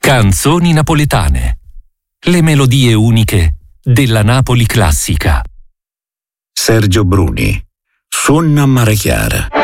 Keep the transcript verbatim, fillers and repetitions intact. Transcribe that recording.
Canzoni napoletane. Le melodie uniche della Napoli classica. Sergio Bruni. Suona Mare Chiara.